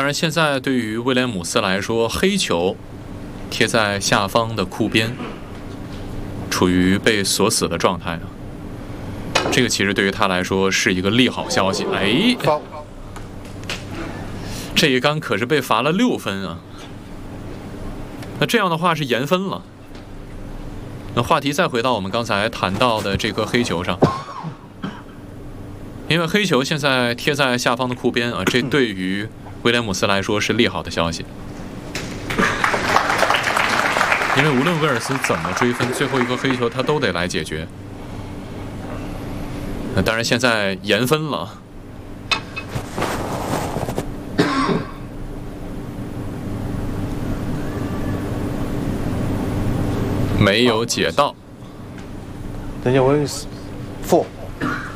然，现在对于威廉姆斯来说，黑球贴在下方的库边，处于被锁死的状态啊。这个其实对于他来说是一个利好消息。哎，这一杆可是被罚了6分啊！那这样的话是延分了。那话题再回到我们刚才谈到的这颗黑球上，因为黑球现在贴在下方的库边啊，这对于威廉姆斯来说是利好的消息。因为无论威尔斯怎么追分，最后一颗黑球他都得来解决。那当然，现在延分了。没有解到。 Daniel Williams, 4.